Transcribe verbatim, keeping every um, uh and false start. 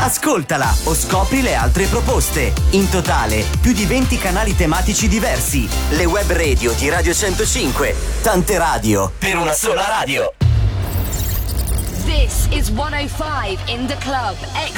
Ascoltala o scopri le altre proposte. In totale, più di venti canali tematici diversi. Le web radio di Radio centocinque. Tante radio per una sola radio. This is one oh five in the club,